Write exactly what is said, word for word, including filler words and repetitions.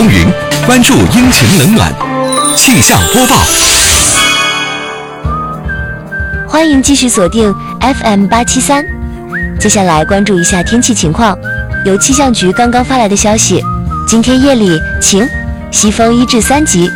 风云，关注阴晴冷暖。气象播报。 欢迎继续锁定 F M 八七三。接下来关注一下天气情况。由气象局刚刚发来的消息，今天夜里晴，西风一至三级。